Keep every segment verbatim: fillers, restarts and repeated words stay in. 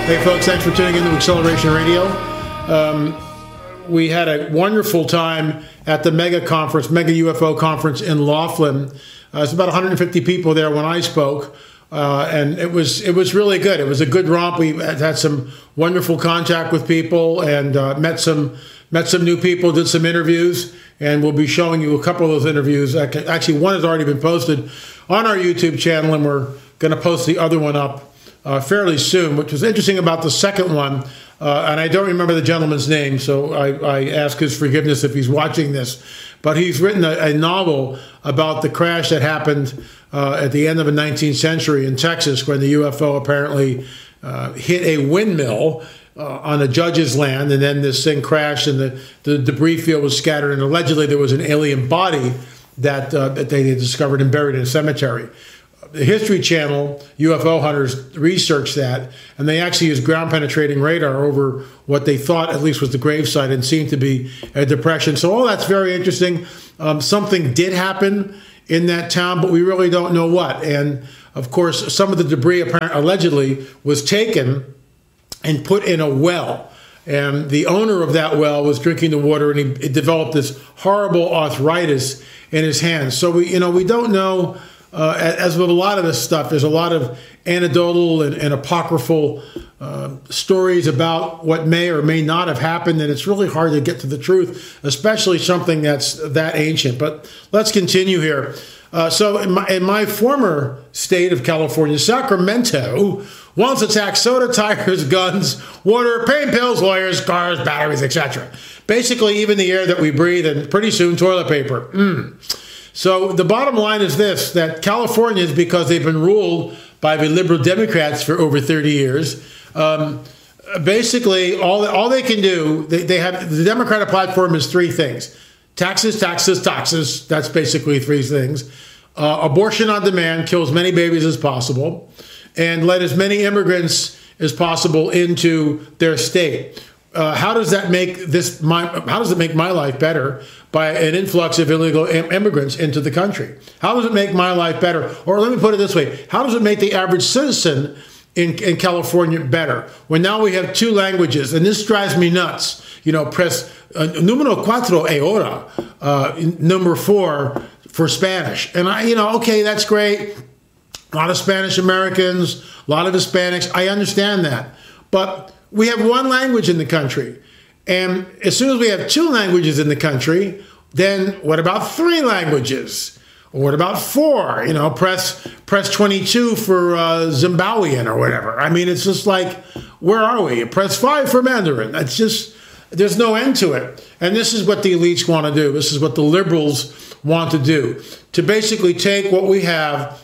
Hey, folks, thanks for tuning in to Acceleration Radio. Um, we had a wonderful time at the Mega Conference, Mega U F O Conference in Laughlin. Uh, it's about one hundred fifty people there when I spoke, uh, and it was it was really good. It was a good romp. We had some wonderful contact with people and uh, met some met some new people, did some interviews, and we'll be showing you a couple of those interviews. Actually, one has already been posted on our YouTube channel, and we're going to post the other one up Uh, fairly soon. Which was interesting about the second one, uh, and I don't remember the gentleman's name, so I, I ask his forgiveness if he's watching this, but he's written a, a novel about the crash that happened uh, at the end of the nineteenth century in Texas when the U F O apparently uh, hit a windmill uh, on a judge's land, and then this thing crashed and the, the debris field was scattered, and allegedly there was an alien body that, uh, that they had discovered and buried in a cemetery. The History Channel, U F O hunters researched that, and they actually used ground-penetrating radar over what they thought at least was the gravesite, and seemed to be a depression. So all that's very interesting. Um, something did happen in that town, but we really don't know what. And, of course, some of the debris apparently allegedly was taken and put in a well. And the owner of that well was drinking the water, and he, he developed this horrible arthritis in his hands. So we, you know, we don't know. Uh, as with a lot of this stuff, there's a lot of anecdotal and, and apocryphal uh, stories about what may or may not have happened, and it's really hard to get to the truth, especially something that's that ancient. But let's continue here. Uh, so in my, in my former state of California, Sacramento once attacked soda, tires, guns, water, pain pills, lawyers, cars, batteries, et cetera. Basically, even the air that we breathe, and pretty soon toilet paper. Mm. So the bottom line is this, that Californians, because they've been ruled by the liberal Democrats for over thirty years, um, basically all, all they can do, they, they have, the Democratic platform is three things. Taxes, taxes, taxes. That's basically three things. Uh, abortion on demand, kill as many babies as possible, and let as many immigrants as possible into their state. Uh, how does that make this my, how does it make my life better by an influx of illegal im- immigrants into the country? How does it make my life better? Or let me put it this way. How does it make the average citizen in, in California better? When now we have two languages, and this drives me nuts. You know, press uh, numero cuatro ahora, uh, number four for Spanish. And I, you know, okay, that's great. A lot of Spanish Americans, a lot of Hispanics. I understand that. But we have one language in the country. And as soon as we have two languages in the country, then what about three languages? Or what about four? You know, press press twenty-two for uh, Zimbabwean or whatever. I mean, it's just like, where are we? Press five for Mandarin. It's just, there's no end to it. And this is what the elites want to do. This is what the liberals want to do. To basically take what we have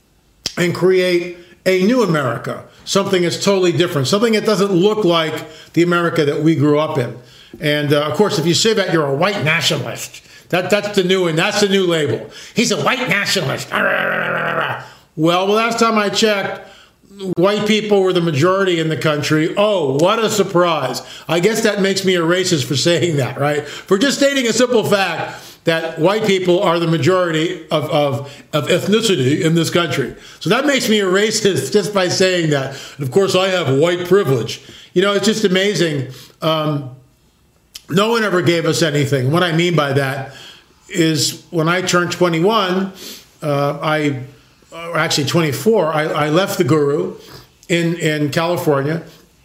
and create a new America. Something that's totally different, something that doesn't look like the America that we grew up in. And uh, of course, if you say that, you're a white nationalist. That that's the new and that's the new label. He's a white nationalist. Well, the last time I checked, white people were the majority in the country. Oh, what a surprise. I guess that makes me a racist for saying that, right? For just stating a simple fact that white people are the majority of, of, of ethnicity in this country. So that makes me a racist just by saying that. And of course, I have white privilege. You know, it's just amazing. Um, no one ever gave us anything. What I mean by that is when I turned twenty-one, uh, I, or actually twenty-four, I, I left the Guru in, in California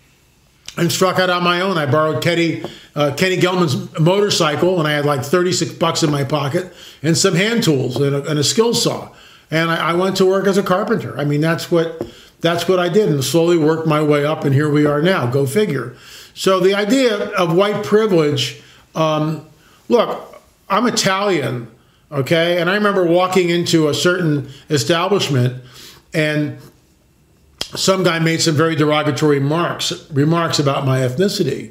and struck out on my own. I borrowed Kenny, uh, Kenny Gelman's motorcycle, and I had like thirty-six bucks in my pocket and some hand tools and a, and a skill saw. And I, I went to work as a carpenter. I mean, that's what that's what I did, and slowly worked my way up, and here we are now. Go figure. So the idea of white privilege, um, look, I'm Italian, okay? And I remember walking into a certain establishment, and some guy made some very derogatory remarks, remarks about my ethnicity.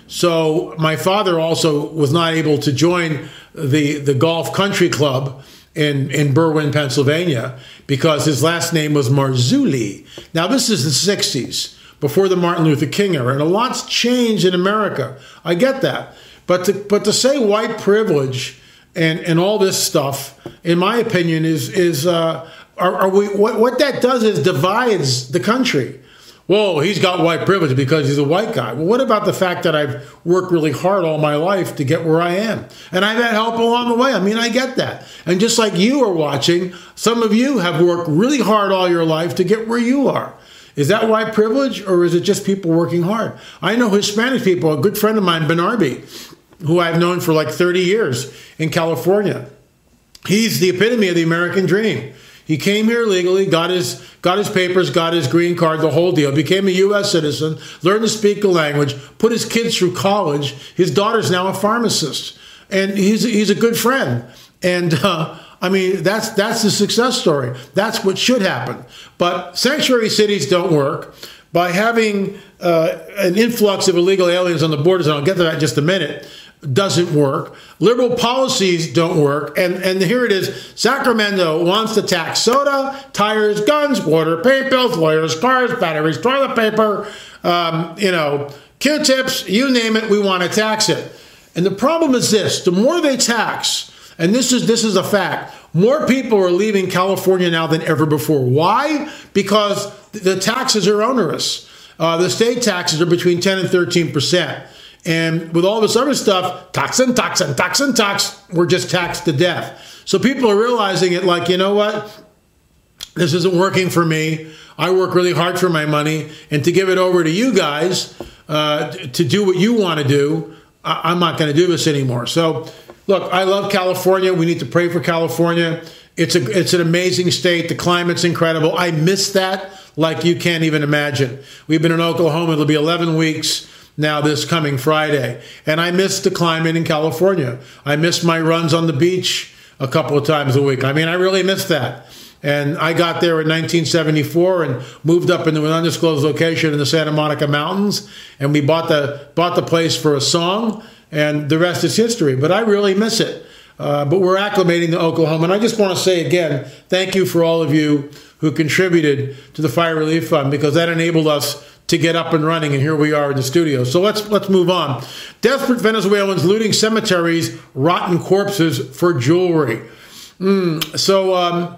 So my father also was not able to join the, the golf country club in, in Berwyn, Pennsylvania, because his last name was Marzulli. Now, this is the sixties, before the Martin Luther King era, and a lot's changed in America. I get that. But to, but to say white privilege and, and all this stuff, in my opinion, is, is uh, are, are we what, what that does is divides the country. whoa, he's got white privilege because he's a white guy. Well, what about the fact that I've worked really hard all my life to get where I am? And I've had help along the way. I mean, I get that. And just like you are watching, some of you have worked really hard all your life to get where you are. Is that white privilege, or is it just people working hard? I know Hispanic people. A good friend of mine, Benarbi, who I've known for like thirty years in California. He's the epitome of the American dream. He came here legally, got his got his papers, got his green card, the whole deal, became a U S citizen, learned to speak the language, put his kids through college. His daughter's now a pharmacist, and he's he's a good friend. And uh, I mean, that's that's the success story. That's what should happen. But sanctuary cities don't work. By having uh, an influx of illegal aliens on the borders, and I'll get to that in just a minute, doesn't work. Liberal policies don't work. And, and here it is. Sacramento wants to tax soda, tires, guns, water, paint bills, lawyers, cars, batteries, toilet paper, um, you know, Q-tips, you name it, we want to tax it. And the problem is this. The more they tax, and this is this is a fact, more people are leaving California now than ever before. Why? Because the taxes are onerous. Uh, the state taxes are between ten and thirteen percent. And with all this other stuff, tax and tax and tax and tax, we're just taxed to death. So people are realizing it like, you know what? This isn't working for me. I work really hard for my money. And to give it over to you guys uh, to do what you want to do, I- I'm not going to do this anymore. So, look, I love California. We need to pray for California. It's a it's an amazing state. The climate's incredible. I miss that like you can't even imagine. We've been in Oklahoma. It'll be eleven weeks now this coming Friday. And I miss the climate in California. I miss my runs on the beach a couple of times a week. I mean, I really miss that. And I got there in nineteen seventy-four and moved up into an undisclosed location in the Santa Monica Mountains. And we bought the bought the place for a song, and the rest is history. But I really miss it. Uh, but we're acclimating to Oklahoma. And I just want to say again, thank you for all of you who contributed to the Fire Relief Fund, because that enabled us to get up and running, and here we are in the studio. So let's let's move on. Desperate Venezuelans looting cemeteries, rotten corpses for jewelry. Mm, so um,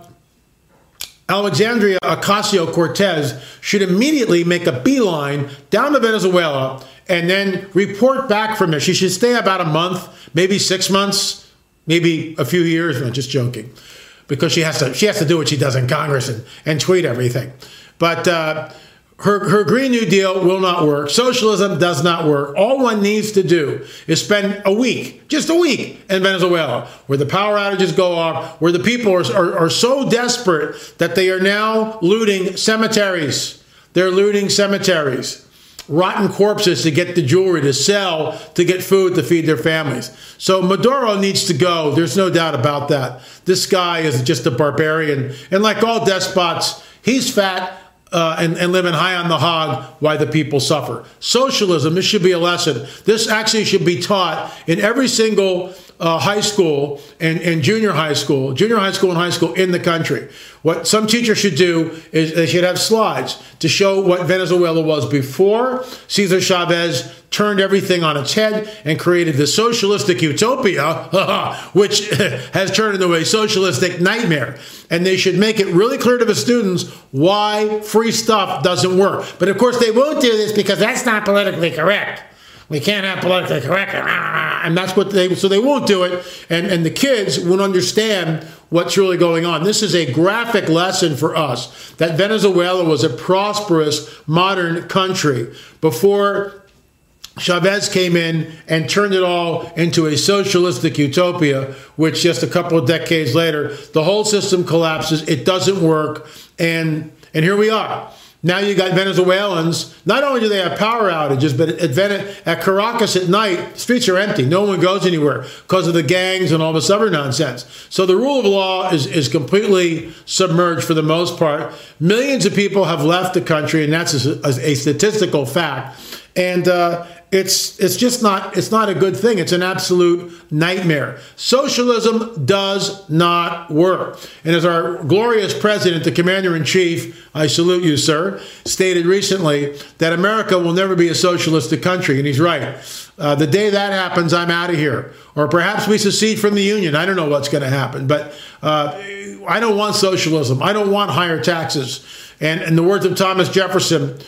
Alexandria Ocasio-Cortez should immediately make a beeline down to Venezuela and then report back from there. She should stay about a month, maybe six months, maybe a few years. No, just joking, because she has to she has to do what she does in Congress and, and tweet everything. But uh, Her, her Green New Deal will not work. Socialism does not work. All one needs to do is spend a week, just a week, in Venezuela, where the power outages go off, where the people are, are, are so desperate that they are now looting cemeteries. They're looting cemeteries. Rotten corpses to get the jewelry to sell, to get food to feed their families. So Maduro needs to go. There's no doubt about that. This guy is just a barbarian. And like all despots, he's fat. Uh, and, and living high on the hog while the people suffer. Socialism, this should be a lesson. This actually should be taught in every single uh, high school and, and junior high school, junior high school and high school in the country. What some teachers should do is they should have slides to show what Venezuela was before Cesar Chavez turned everything on its head and created the socialistic utopia, which has turned into a socialistic nightmare. And they should make it really clear to the students why free stuff doesn't work. But of course, they won't do this because that's not politically correct. We can't have politically correct, and that's what they, so they won't do it, and, and the kids won't understand what's really going on. This is a graphic lesson for us that Venezuela was a prosperous, modern country before Chavez came in and turned it all into a socialistic utopia, which just a couple of decades later, the whole system collapses, it doesn't work, and and here we are. Now you got Venezuelans, not only do they have power outages, but at, Ven- at Caracas at night, streets are empty. No one goes anywhere because of the gangs and all this other nonsense. So the rule of law is, is completely submerged for the most part. Millions of people have left the country, and that's a, a statistical fact. And uh, it's it's just not it's not a good thing. It's an absolute nightmare. Socialism does not work. And as our glorious president, the commander-in-chief, I salute you, sir, stated recently that America will never be a socialistic country. And he's right. Uh, the day that happens, I'm out of here. Or perhaps we secede from the Union. I don't know what's going to happen. But uh, I don't want socialism. I don't want higher taxes. And in the words of Thomas Jefferson,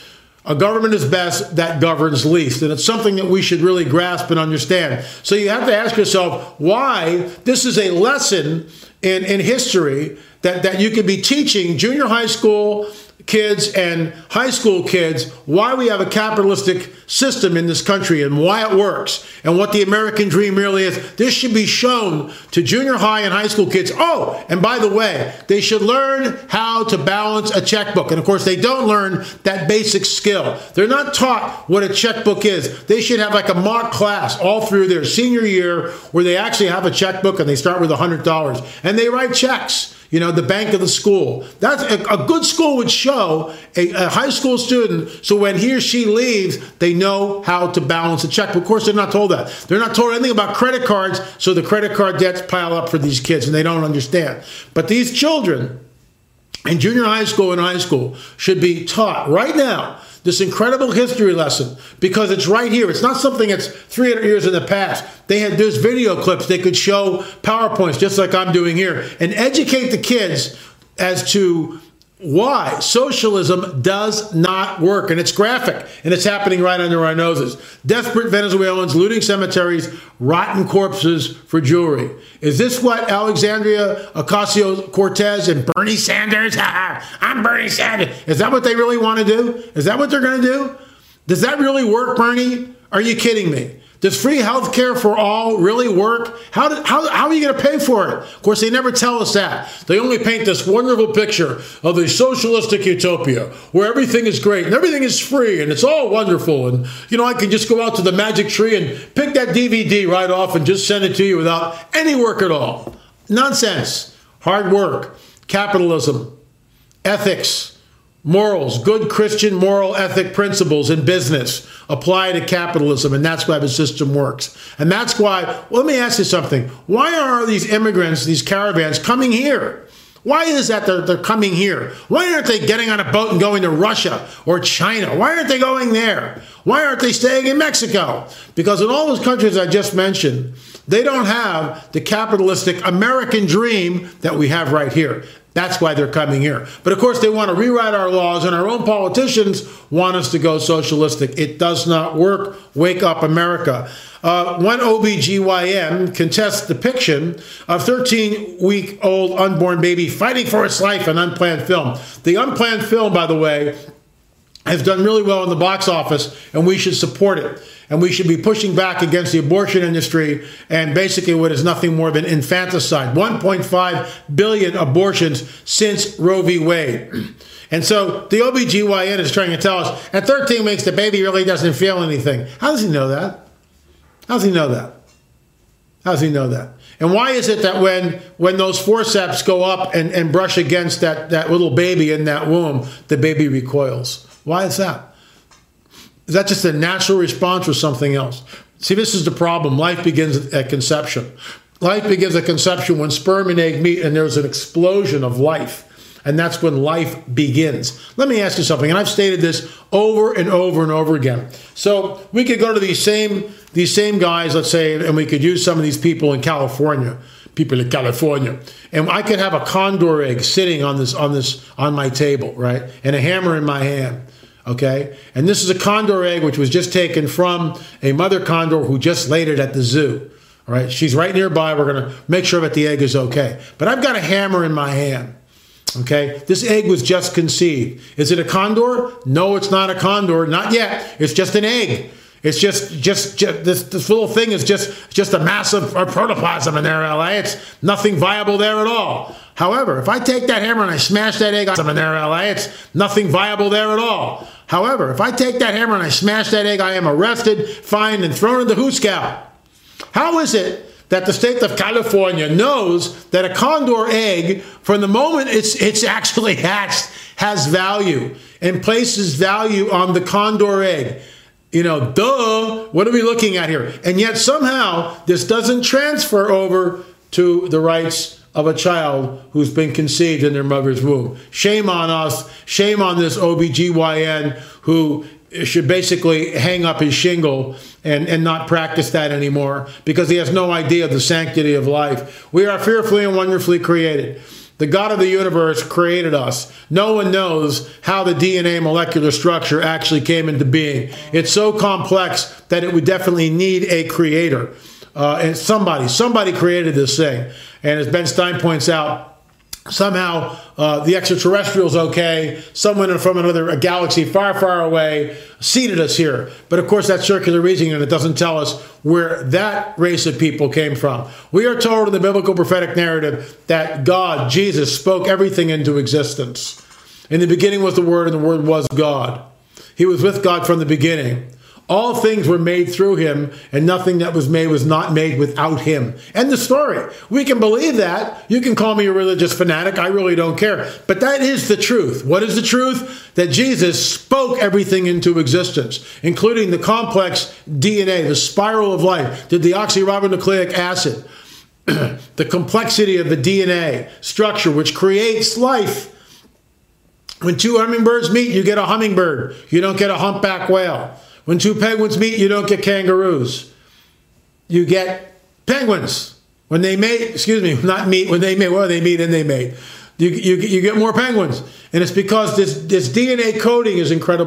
A government is best that governs least. And it's something that we should really grasp and understand. So you have to ask yourself why this is a lesson in, in history that, that you could be teaching junior high school kids and high school kids why we have a capitalistic system in this country and why it works and what the American dream really is. This should be shown to junior high and high school kids. Oh, and by the way, they should learn how to balance a checkbook. And of course, they don't learn that basic skill. They're not taught what a checkbook is. They should have like a mock class all through their senior year where they actually have a checkbook and they start with one hundred dollars and they write checks. You know, the bank of the school. That's a, a good school would show a, a high school student so when he or she leaves, they know how to balance a check. But of course, they're not told that. They're not told anything about credit cards, so the credit card debts pile up for these kids, and they don't understand. But these children in junior high school and high school should be taught right now this incredible history lesson because it's right here. It's not something that's three hundred years in the past. They had there's video clips. They could show PowerPoints just like I'm doing here and educate the kids as to why socialism does not work. And it's graphic, and it's happening right under our noses. Desperate Venezuelans looting cemeteries, rotten corpses for jewelry. Is this what Alexandria Ocasio-Cortez and Bernie Sanders, I'm Bernie Sanders, is that what they really want to do? Is that what they're going to do? Does that really work, Bernie? Are you kidding me? Does free health care for all really work? How, do, how, how are you going to pay for it? Of course, they never tell us that. They only paint this wonderful picture of the socialistic utopia where everything is great and everything is free and it's all wonderful. And, you know, I can just go out to the magic tree and pick that D V D right off and just send it to you without any work at all. Nonsense. Hard work. Capitalism. Ethics. Morals, good Christian moral ethic principles in business apply to capitalism, and that's why the system works. And that's why, well, let me ask you something. Why are these immigrants, these caravans, coming here? Why is that they're, they're coming here? Why aren't they getting on a boat and going to Russia or China? Why aren't they going there? Why aren't they staying in Mexico? Because in all those countries I just mentioned, they don't have the capitalistic American dream that we have right here. That's why they're coming here. But of course, they want to rewrite our laws, and our own politicians want us to go socialistic. It does not work. Wake up, America. Uh, one O B G Y N contests depiction of thirteen-week-old unborn baby fighting for its life in unplanned film. The unplanned film, by the way, has done really well in the box office, and we should support it. And we should be pushing back against the abortion industry and basically what is nothing more than infanticide. one point five billion abortions since Roe v. Wade. And so the O B G Y N is trying to tell us at thirteen weeks the baby really doesn't feel anything. How does he know that? How does he know that? How does he know that? And why is it that when when those forceps go up and, and brush against that, that little baby in that womb, the baby recoils? Why is that? Is that just a natural response or something else? See, this is the problem. Life begins at conception. Life begins at conception when sperm and egg meet and there's an explosion of life. And that's when life begins. Let me ask you something, and I've stated this over and over and over again. So we could go to these same these same guys, let's say, and we could use some of these people in California, people in California, and I could have a condor egg sitting on this on this on my table, right, and a hammer in my hand. Okay, and this is a condor egg which was just taken from a mother condor who just laid it at the zoo. All right, she's right nearby. We're going to make sure that the egg is okay. But I've got a hammer in my hand. Okay, this egg was just conceived. Is it a condor? No, it's not a condor. Not yet. It's just an egg. It's just, just, just this, this little thing is just, just a massive protoplasm in there, L A. It's nothing viable there at all. However, if I take that hammer and I smash that egg in there, L A, it's nothing viable there at all. However, if I take that hammer and I smash that egg, I am arrested, fined, and thrown into Hooskow. How is it that the state of California knows that a condor egg, from the moment it's it's actually hatched, has value and places value on the condor egg? You know, duh, what are we looking at here? And yet somehow this doesn't transfer over to the rights of a child who's been conceived in their mother's womb. Shame on us. Shame on this O B G Y N who should basically hang up his shingle and, and not practice that anymore because he has no idea of the sanctity of life. We are fearfully and wonderfully created. The God of the universe created us. No one knows how the D N A molecular structure actually came into being. It's so complex that it would definitely need a creator. Uh, and somebody, somebody created this thing. And as Ben Stein points out, somehow uh, the extraterrestrials, okay, someone from another a galaxy far, far away seeded us here. But of course, that's circular reasoning, and it doesn't tell us where that race of people came from. We are told in the biblical prophetic narrative that God, Jesus, spoke everything into existence. In the beginning was the Word, and the Word was God. He was with God from the beginning. All things were made through him, and nothing that was made was not made without him. End the story. We can believe that. You can call me a religious fanatic. I really don't care. But that is the truth. What is the truth? That Jesus spoke everything into existence, including the complex D N A, the spiral of life, the deoxyribonucleic acid, the complexity of the D N A structure, which creates life. When two hummingbirds meet, you get a hummingbird. You don't get a humpback whale. When two penguins meet, you don't get kangaroos. You get penguins. When they mate, excuse me, not meet, when they mate, well, they meet and they mate. You, you, you get more penguins. And it's because this, this D N A coding is incredible.